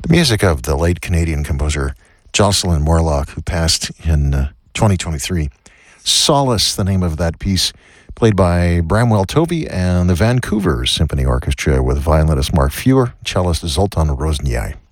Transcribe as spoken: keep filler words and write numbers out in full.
Music of the late Canadian composer Jocelyn Morlock, who passed in uh, twenty twenty-three. Solace, the name of that piece, played by Bramwell Tovey and the Vancouver Symphony Orchestra with violinist Mark Fewer, cellist Zoltan Rozniak.